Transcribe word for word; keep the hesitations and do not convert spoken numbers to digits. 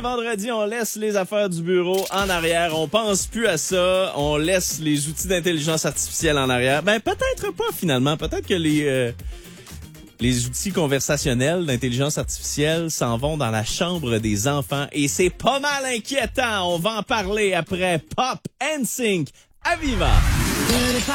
vendredi, on laisse les affaires du bureau en arrière. On pense plus à ça. On laisse les outils d'intelligence artificielle en arrière. Ben, peut-être pas, finalement. Peut-être que les... Euh Les outils conversationnels d'intelligence artificielle s'en vont dans la chambre des enfants et c'est pas mal inquiétant. On va en parler après Pop N Sync à Viva.